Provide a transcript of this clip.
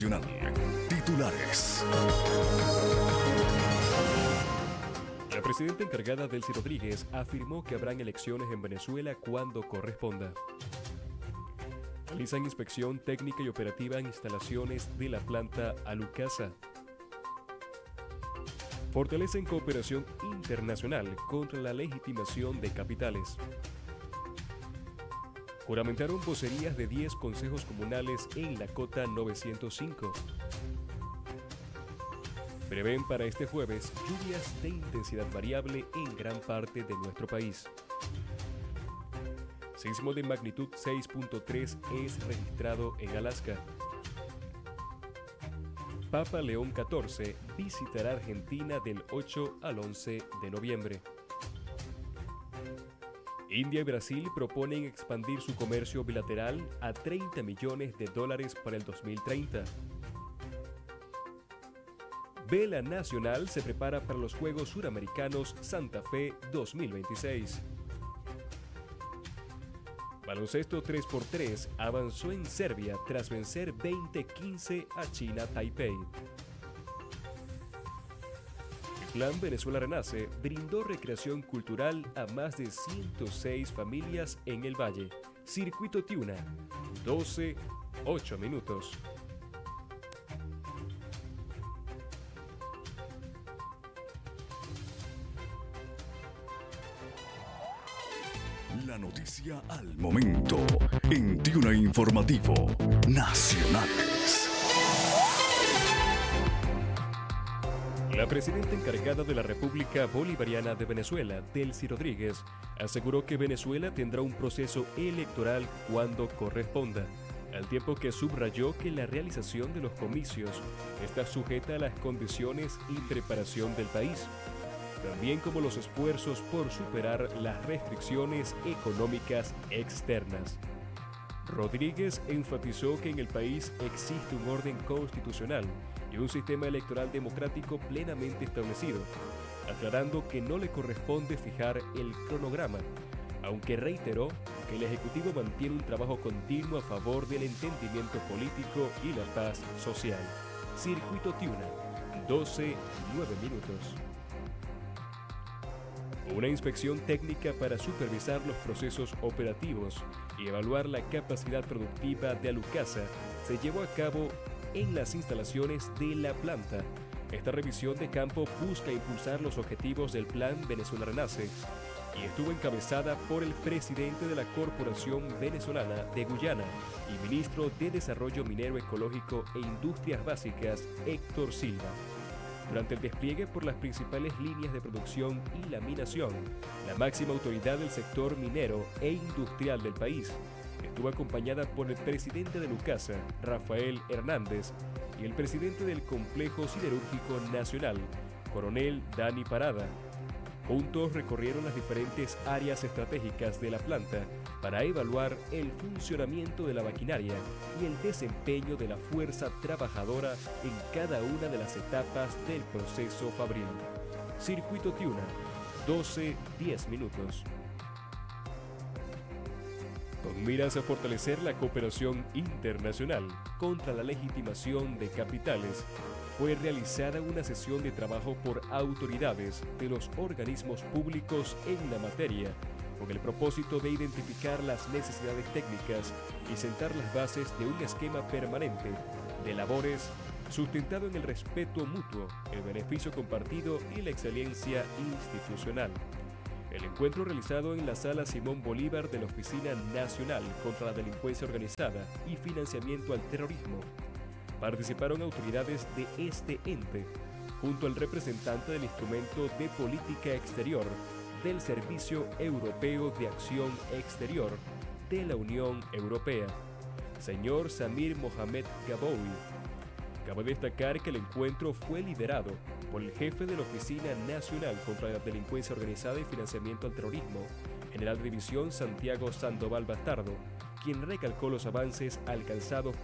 Nacional. Titulares. La presidenta encargada, Delcy Rodríguez, afirmó que habrán elecciones en Venezuela cuando corresponda. Realizan inspección técnica y operativa en instalaciones de la planta Alucasa. Fortalecen cooperación internacional contra la legitimación de capitales. Juramentaron vocerías de 10 consejos comunales en la Cota 905. Prevén para este jueves lluvias de intensidad variable en gran parte de nuestro país. Sismo de magnitud 6.3 es registrado en Alaska. Papa León XIV visitará Argentina del 8 al 11 de noviembre. India y Brasil proponen expandir su comercio bilateral a $30 millones para el 2030. Vela Nacional se prepara para los Juegos Suramericanos Santa Fe 2026. Baloncesto 3x3 avanzó en Serbia tras vencer 20-15 a China Taipei. El Plan Venezuela Renace brindó recreación cultural a más de 106 familias en el Valle. Circuito Tiuna, 12:08 minutos. La noticia al momento en Tiuna Informativo Nacionales. La presidenta encargada de la República Bolivariana de Venezuela, Delcy Rodríguez, aseguró que Venezuela tendrá un proceso electoral cuando corresponda, al tiempo que subrayó que la realización de los comicios está sujeta a las condiciones y preparación del país, también como los esfuerzos por superar las restricciones económicas externas. Rodríguez enfatizó que en el país existe un orden constitucional y un sistema electoral democrático plenamente establecido, aclarando que no le corresponde fijar el cronograma, aunque reiteró que el Ejecutivo mantiene un trabajo continuo a favor del entendimiento político y la paz social. Circuito Tiuna, 12:09 minutos. Una inspección técnica para supervisar los procesos operativos y evaluar la capacidad productiva de Alucasa se llevó a cabo en las instalaciones de la planta. Esta revisión de campo busca impulsar los objetivos del Plan Venezuela Renace y estuvo encabezada por el presidente de la Corporación Venezolana de Guyana y ministro de Desarrollo Minero Ecológico e Industrias Básicas, Héctor Silva. Durante el despliegue por las principales líneas de producción y laminación, la máxima autoridad del sector minero e industrial del país estuvo acompañada por el presidente de Alucasa, Rafael Hernández, y el presidente del Complejo Siderúrgico Nacional, Coronel Dani Parada. Juntos recorrieron las diferentes áreas estratégicas de la planta para evaluar el funcionamiento de la maquinaria y el desempeño de la fuerza trabajadora en cada una de las etapas del proceso fabril. Circuito Tiuna, 12:10 minutos. Con miras a fortalecer la cooperación internacional contra la legitimación de capitales, fue realizada una sesión de trabajo por autoridades de los organismos públicos en la materia, con el propósito de identificar las necesidades técnicas y sentar las bases de un esquema permanente de labores sustentado en el respeto mutuo, el beneficio compartido y la excelencia institucional. El encuentro realizado en la Sala Simón Bolívar de la Oficina Nacional contra la Delincuencia Organizada y Financiamiento al Terrorismo. Participaron autoridades de este ente, junto al representante del Instrumento de Política Exterior del Servicio Europeo de Acción Exterior de la Unión Europea, señor Samir Mohamed Gaboui. Cabe destacar que el encuentro fue liderado por el jefe de la Oficina Nacional contra la Delincuencia Organizada y Financiamiento al Terrorismo, General de División Santiago Sandoval Bastardo, quien recalcó los avances alcanzados